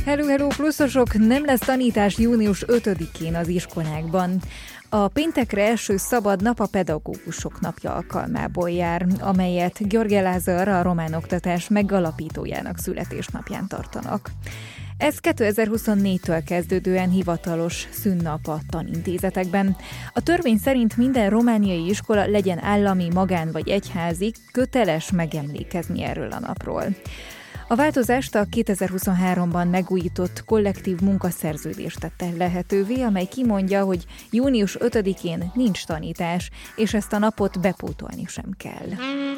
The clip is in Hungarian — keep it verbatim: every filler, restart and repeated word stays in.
Hello, hello, pluszosok! Nem lesz tanítás június ötödikén az iskolákban. A péntekre eső szabad nap a pedagógusok napja alkalmából jár, amelyet György Lázár, a román oktatás megalapítójának születésnapján tartanak. Ez kétezer-huszonnégytől kezdődően hivatalos szünnap a tanintézetekben. A törvény szerint minden romániai iskola, legyen állami, magán vagy egyházi, köteles megemlékezni erről a napról. A változást a kétezer-huszonháromban megújított kollektív munkaszerződés tette lehetővé, amely kimondja, hogy június ötödikén nincs tanítás, és ezt a napot bepótolni sem kell.